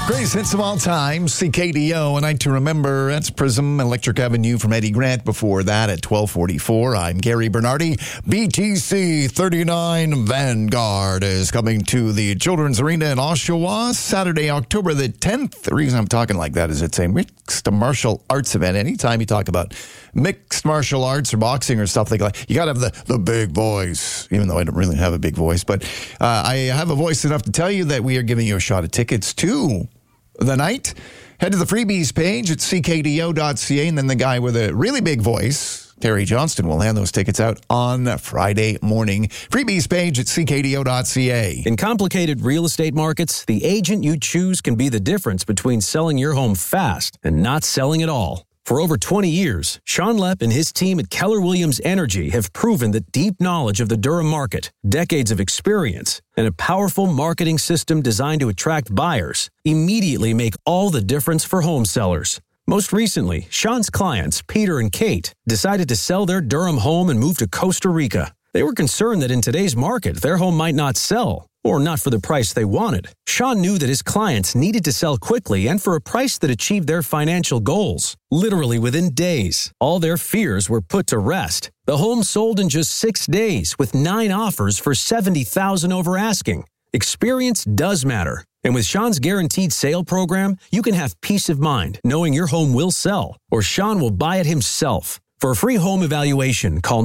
Greatest hits of all time, CKDO, A Night to Remember. That's Prism, Electric Avenue from Eddie Grant. Before that at 12:44, I'm Gary Bernardi. BTC 39 Vanguard is coming to the Children's Arena in Oshawa Saturday, October the 10th. The reason I'm talking like that is it's a mixed martial arts event. Anytime you talk about mixed martial arts or boxing or stuff like that, you got to have the big voice, even though I don't really have a big voice. But I have a voice enough to tell you that we are giving you a shot at tickets to the night. Head to the freebies page at ckdo.ca, and then the guy with a really big voice, Terry Johnston, will hand those tickets out on Friday morning. Freebies page at ckdo.ca. In complicated real estate markets, the agent you choose can be the difference between selling your home fast and not selling at all. For over 20 years, Sean Lepp and his team at Keller Williams Energy have proven that deep knowledge of the Durham market, decades of experience, and a powerful marketing system designed to attract buyers immediately make all the difference for home sellers. Most recently, Sean's clients, Peter and Kate, decided to sell their Durham home and move to Costa Rica. They were concerned that in today's market, their home might not sell, or not for the price they wanted. Sean knew that his clients needed to sell quickly and for a price that achieved their financial goals. Literally within days, all their fears were put to rest. The home sold in just 6 days with 9 offers for $70,000 over asking. Experience does matter. And with Sean's Guaranteed Sale program, you can have peace of mind knowing your home will sell, or Sean will buy it himself. For a free home evaluation, call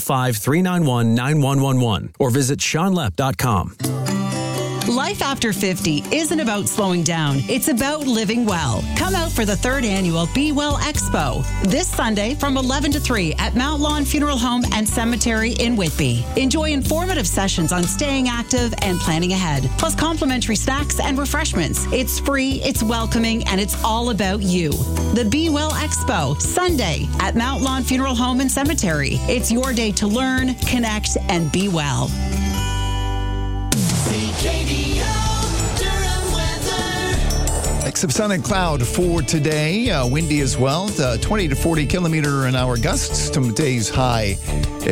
905-391-9111 or visit SeanLepp.com. Life after 50 isn't about slowing down. It's about living well. Come out for the 3rd annual Be Well Expo this Sunday from 11 to 3 at Mount Lawn Funeral Home and Cemetery in Whitby. Enjoy informative sessions on staying active and planning ahead, plus complimentary snacks and refreshments. It's free, it's welcoming, and it's all about you. The Be Well Expo, Sunday at Mount Lawn Funeral Home and Cemetery. It's your day to learn, connect, and be well. Mix of sun and cloud for today. Windy as well. 20 to 40 kilometer an hour gusts. Today's high